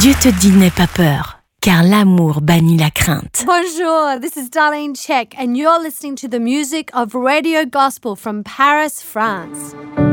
Dieu te dit n'aie pas peur, car l'amour bannit la crainte. Bonjour, this is Darlene Check, and you're listening to the music of Radio Gospel from Paris, France.